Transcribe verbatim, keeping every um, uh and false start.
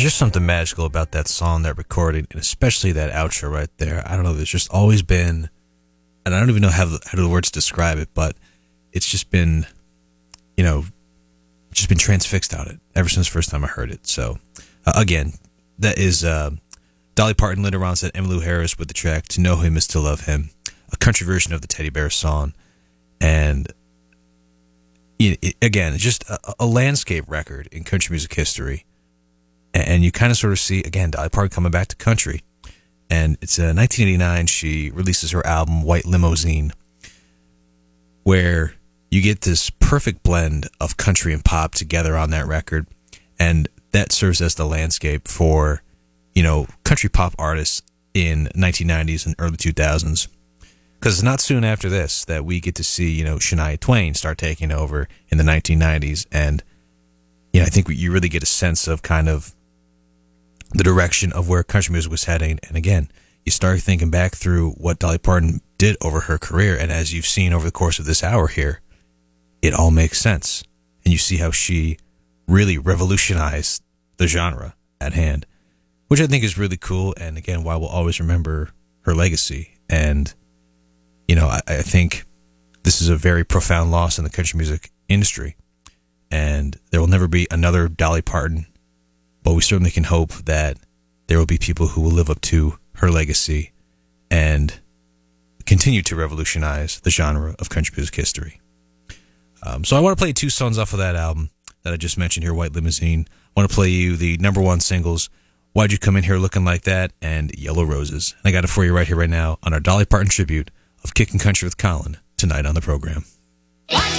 just something magical about that song, that recording, and especially that outro right there. I don't know, there's just always been, and I don't even know how, how the words describe it, but it's just been, you know, just been transfixed on it ever since the first time I heard it. So, uh, again, that is uh, Dolly Parton, Linda Ronstadt, Emmylou Harris with the track To Know Him Is To Love Him, a country version of the Teddy Bear song. And it, it, again, just a, a landscape record in country music history. And you kind of sort of see, again, Dolly Parton coming back to country. And it's uh, nineteen eighty-nine, she releases her album, White Limousine, where you get this perfect blend of country and pop together on that record. And that serves as the landscape for, you know, country pop artists in nineteen nineties and early two thousands. Because it's not soon after this that we get to see, you know, Shania Twain start taking over in the nineteen nineties. And, you know, I think you really get a sense of kind of the direction of where country music was heading. And again, you start thinking back through what Dolly Parton did over her career. And as you've seen over the course of this hour here, it all makes sense. And you see how she really revolutionized the genre at hand, which I think is really cool. And again, why we'll always remember her legacy. And, you know, I, I think this is a very profound loss in the country music industry. And there will never be another Dolly Parton, but we certainly can hope that there will be people who will live up to her legacy and continue to revolutionize the genre of country music history. Um, so I want to play two songs off of that album that I just mentioned here, White Limousine. I want to play you the number one singles, Why'd You Come In Here Looking Like That, and Yellow Roses. And I got it for you right here, right now, on our Dolly Parton tribute of Kickin' Country with Colin tonight on the program.